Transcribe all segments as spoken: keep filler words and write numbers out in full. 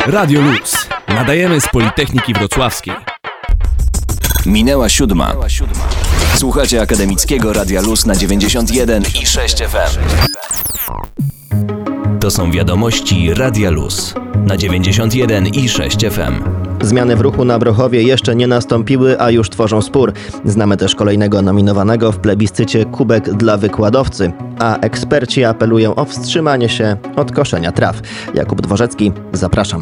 Radio Luz. Nadajemy z Politechniki Wrocławskiej. Minęła siódma. Słuchacie Akademickiego Radia Luz na dziewięćdziesiąt jeden i sześć F M. To są wiadomości Radia Luz na dziewięćdziesiąt jeden i sześć F M. Zmiany w ruchu na Brochowie jeszcze nie nastąpiły, a już tworzą spór. Znamy też kolejnego nominowanego w plebiscycie kubek dla wykładowcy, a eksperci apelują o wstrzymanie się od koszenia traw. Jakub Dworzecki, zapraszam.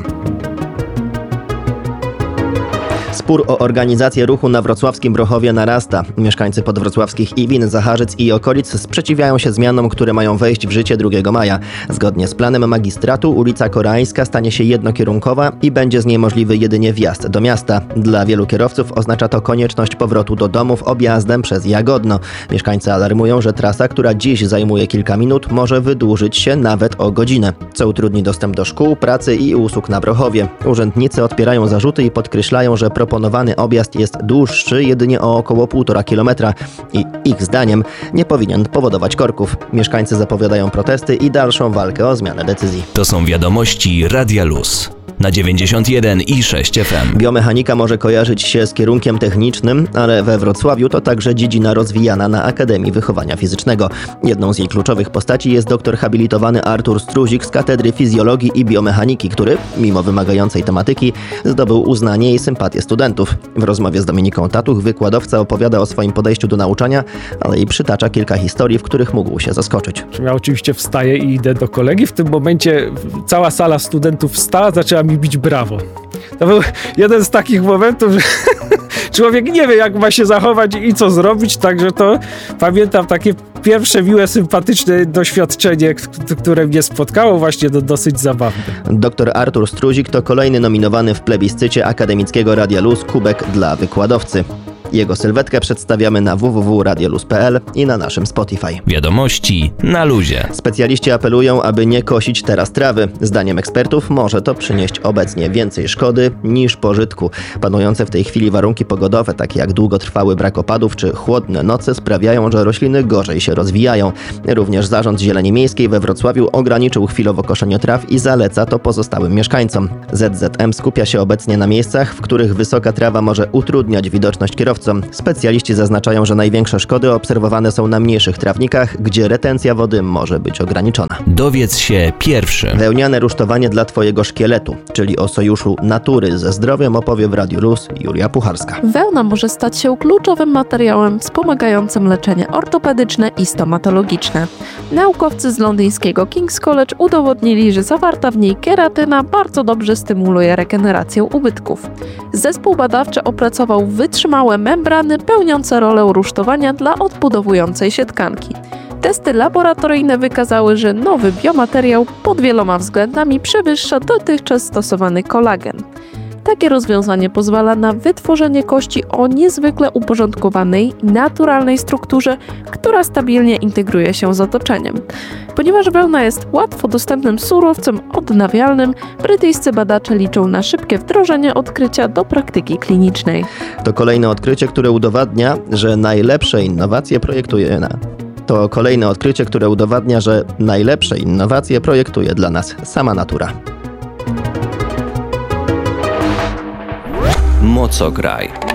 Spór o organizację ruchu na wrocławskim Brochowie narasta. Mieszkańcy podwrocławskich Iwin, Zacharzyc i okolic sprzeciwiają się zmianom, które mają wejść w życie drugiego maja. Zgodnie z planem magistratu ulica Koreańska stanie się jednokierunkowa i będzie z niej możliwy jedynie wjazd do miasta. Dla wielu kierowców oznacza to konieczność powrotu do domów objazdem przez Jagodno. Mieszkańcy alarmują, że trasa, która dziś zajmuje kilka minut, może wydłużyć się nawet o godzinę, co utrudni dostęp do szkół, pracy i usług na Brochowie. Urzędnicy odpierają zarzuty i podkreślają, że proponowany objazd jest dłuższy jedynie o około półtora kilometra i ich zdaniem nie powinien powodować korków. Mieszkańcy zapowiadają protesty i dalszą walkę o zmianę decyzji. To są wiadomości Radia Luz na dziewięćdziesiąt jeden i sześć F M. Biomechanika może kojarzyć się z kierunkiem technicznym, ale we Wrocławiu to także dziedzina rozwijana na Akademii Wychowania Fizycznego. Jedną z jej kluczowych postaci jest doktor habilitowany Artur Struzik z Katedry Fizjologii i Biomechaniki, który, mimo wymagającej tematyki, zdobył uznanie i sympatię studentów. W rozmowie z Dominiką Tatuch wykładowca opowiada o swoim podejściu do nauczania, ale i przytacza kilka historii, w których mógł się zaskoczyć. Ja oczywiście wstaję i idę do kolegi. W tym momencie cała sala studentów wstała, zaczęła mi bić brawo. To był jeden z takich momentów, że człowiek nie wie, jak ma się zachować i co zrobić, także to pamiętam takie pierwsze miłe, sympatyczne doświadczenie, które mnie spotkało, właśnie do dosyć zabawne. Doktor Artur Struzik to kolejny nominowany w plebiscycie Akademickiego Radia Luz kubek dla wykładowcy. Jego sylwetkę przedstawiamy na w w w kropka radioluz kropka p l i na naszym Spotify. Wiadomości na luzie. Specjaliści apelują, aby nie kosić teraz trawy. Zdaniem ekspertów może to przynieść obecnie więcej szkody niż pożytku. Panujące w tej chwili warunki pogodowe, takie jak długotrwały brak opadów czy chłodne noce, sprawiają, że rośliny gorzej się rozwijają. Również Zarząd Zieleni Miejskiej we Wrocławiu ograniczył chwilowo koszenie traw i zaleca to pozostałym mieszkańcom. Z Z M skupia się obecnie na miejscach, w których wysoka trawa może utrudniać widoczność kierowcom. Specjaliści zaznaczają, że największe szkody obserwowane są na mniejszych trawnikach, gdzie retencja wody może być ograniczona. Dowiedz się pierwszy. Wełniane rusztowanie dla Twojego szkieletu, czyli o sojuszu natury ze zdrowiem, opowie w Radiu Luz Julia Pucharska. Wełna może stać się kluczowym materiałem wspomagającym leczenie ortopedyczne i stomatologiczne. Naukowcy z londyńskiego King's College udowodnili, że zawarta w niej keratyna bardzo dobrze stymuluje regenerację ubytków. Zespół badawczy opracował wytrzymałe membrany pełniące rolę rusztowania dla odbudowującej się tkanki. Testy laboratoryjne wykazały, że nowy biomateriał pod wieloma względami przewyższa dotychczas stosowany kolagen. Takie rozwiązanie pozwala na wytworzenie kości o niezwykle uporządkowanej, naturalnej strukturze, która stabilnie integruje się z otoczeniem. Ponieważ wełna jest łatwo dostępnym surowcem odnawialnym, brytyjscy badacze liczą na szybkie wdrożenie odkrycia do praktyki klinicznej. To kolejne odkrycie, które udowadnia, że najlepsze innowacje projektuje na... To kolejne odkrycie, które udowadnia, że najlepsze innowacje projektuje dla nas sama natura. Mocograj.